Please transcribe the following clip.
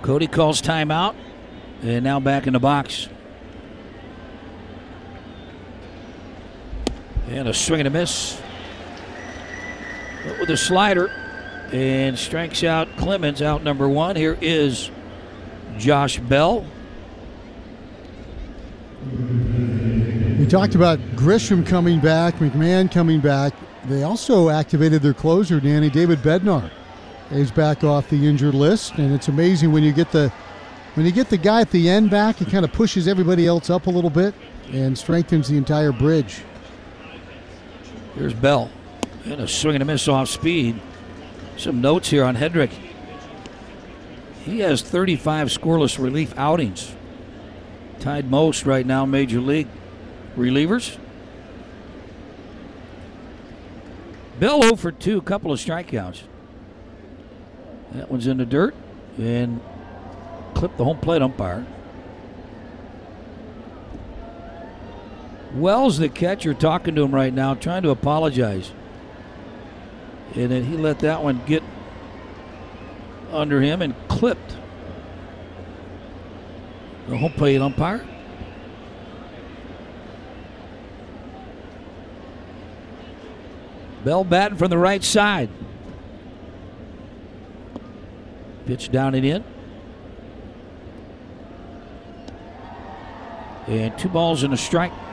Cody calls timeout, and now back in the box. And a swing and a miss. But with a slider, and strikes out Clemens, out number one. Here is Josh Bell. We talked about Grisham coming back, McMahon coming back. They also activated their closer, Danny. David Bednar is back off the injured list, and it's amazing when you get the guy at the end back, it kind of pushes everybody else up a little bit and strengthens the entire bridge. Here's Bell, and a swing and a miss off speed. Some notes here on Hedrick. He has 35 scoreless relief outings. Tied most right now, Major League relievers. Bell 0 for 2, couple of strikeouts. That one's in the dirt and clipped the home plate umpire. Wells, the catcher, talking to him right now, trying to apologize. And then he let that one get under him and clipped the home plate umpire. Bell batting from the right side. Pitch down and in. And 2 balls and a strike.